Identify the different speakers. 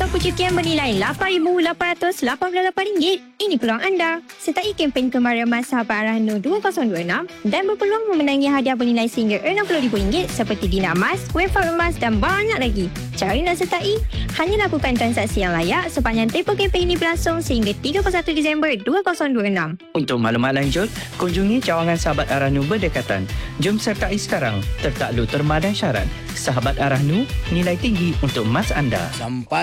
Speaker 1: pencucian bernilai RM8,888. Ini peluang anda. Sertai kempen Kemaran Emas Sahabat Arahnu 2026 dan berpeluang memenangi hadiah bernilai sehingga RM60,000 seperti dina emas, wafer emas dan banyak lagi. Cara nak sertai? Hanya lakukan transaksi yang layak sepanjang tempoh kempen ini berlangsung sehingga 31 Disember 2026.
Speaker 2: Untuk maklumat lanjut, kunjungi cawangan Sahabat Arahnu berdekatan. Jom sertai sekarang. Tertakluk terma dan syarat. Sahabat Arahnu, nilai tinggi untuk emas anda.
Speaker 3: Sampai